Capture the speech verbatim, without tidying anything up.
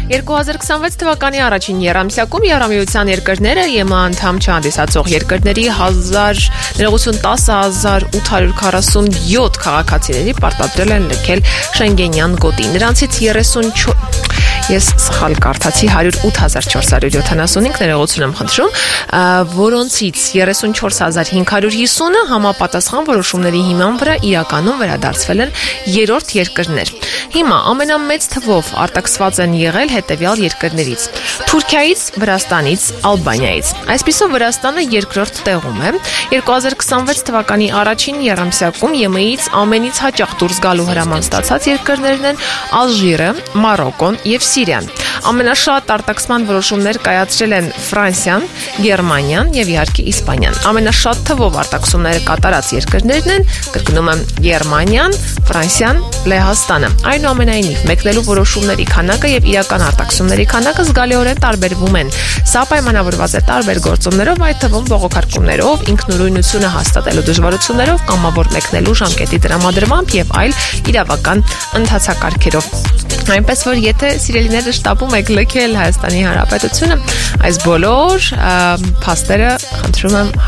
երկու հազար քսանվեց թվականի առաջին եռամսյակում Եվրամիության երկրները ԵՄ անդամ չհանդիսացող երկրների հազար ներողություն տասը հազար ութ հարյուր քառասունյոթ քաղաքացիների պարտադրել են լքել Շենգենյան գոտի։ Նրանցից երեսունչորս Ես սխալ կարդացի հարյուր ութ հազար չորս հարյուր յոթանասունհինգ ներողություն եմ խնդրում, որոնցից երեսունչորս հազար հինգ հարյուր հիսունը համապատասխան որոշումների հիման վրա իրականում վերադարձվել են երրորդ երկրներ։ Հիմա ամենամեծ թվով արտաքսված են եղել հետևյալ երկրներից՝ Թուրքիայից, Վրաստանից, Ալբանիայից։ Այսպիսով Վրաստանը երկրորդ տեղում է։ երկու հազար քսանվեց թվականի առաջին եռամսյակում ԵՄ-ից ամենից հաճախ դուրս գալու հրաման ստացած երկրներն են Ալժիրը, Մարոկոն եւ Սիրիան։ Ամենաշատ արտաքսման որոշումներ կայացրել են Ֆրանսիան, Գերմանիան եւ իհարկե Իսպանիան։ Ամենաշատ թվով արտաքսումները կատարած երկրներն են, կրկնում եմ, Գերմանիան, Ֆրանսիան, Լեհաստանը։ Այնուամենայնիվ, մեկնելու որոշումների քանակը եւ իրական արտաքսումների քանակը զգալիորեն տարբերվում են։ Սա պայմանավորված է տարբեր գործոններով, այդ թվում բողոքարկումներով, ինքնուրույնությունը հաստատելու դժվարություններով, կամավոր մեկնելու ժամկետի տրամադրմամբ եւ այլ իրավական ընթացակարգերով։ Այնպես որ եթե սիրելիները շտապում եք լքել Հայաստանի Հանրապետությունը, այս բոլոր փաստերը խնդրում եմ